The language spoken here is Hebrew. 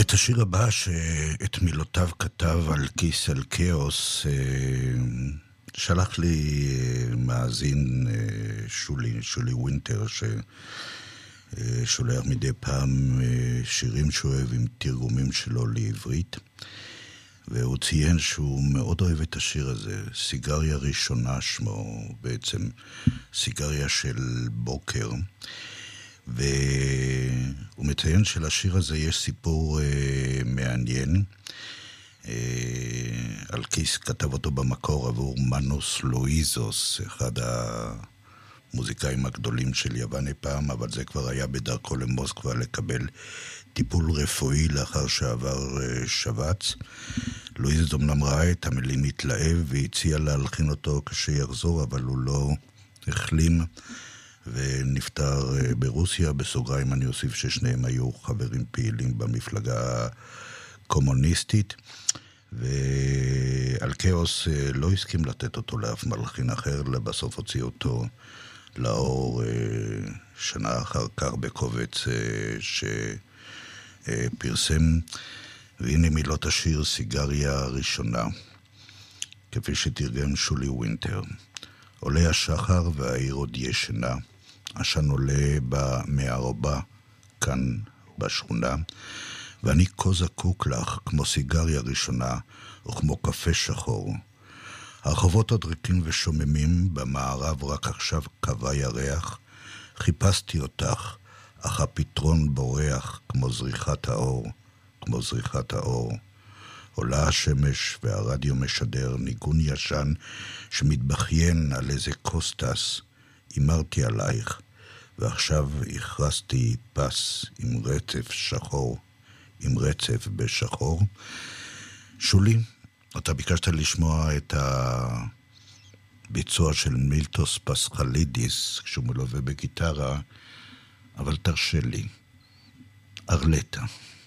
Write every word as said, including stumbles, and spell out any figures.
את השיר הבא שאת מילותיו כתב על כיס על כאוס שלח לי מאזין שולי, שולי ווינטר, ששולח מדי פעם שירים שהוא אוהב עם תרגומים שלו לעברית, והוא ציין שהוא מאוד אוהב את השיר הזה. סיגריה ראשונה שמו, בעצם סיגריה של בוקר, והוא מציין שלשיר הזה יש סיפור אה, מעניין. אה, אלקיס כתב אותו במקור עבור מנוס לואיזוס, אחד המוזיקאים הגדולים של יוון אי פעם, אבל זה כבר היה בדרכו למוסקבה לקבל טיפול רפואי לאחר שעבר אה, שבץ. לואיזוס אמנם ראה את המילים מתלהב והציע להלחין אותו כשיחזור, אבל הוא לא החלים ונפטר ברוסיה. בסוגריים אני אוסיף ששניהם היו חברים פעילים במפלגה הקומוניסטית, ועל כאוס לא הסכים לתת אותו לאף מלחין אחר, לבסוף הוציא אותו לאור שנה אחר כך בקובץ שפרסם. והנה מילות השיר סיגריה ראשונה, כפי שתרגם שולי ווינטר. עולה השחר והעיר עוד ישנה, עשן עולה מהערובה כאן בשכונה, ואני כה זקוק לך כמו סיגריה ראשונה וכמו קפה שחור. הרחובות עוד ריקים ושוממים, במערב רק עכשיו קבע ירח, חיפשתי אותך, אך הפתרון בורח כמו זריחת האור, כמו זריחת האור. עולה השמש והרדיו משדר ניגון ישן שמתבכיין על איזה קוסטס. אמרתי עלייך, ועכשיו הכרסתי פס עם רצף שחור, עם רצף בשחור. שולי, אתה ביקשת לשמוע את הביצוע של מילטוס פסחלידיס כשהוא מלווה בגיטרה, אבל תרשה לי, ארלטה.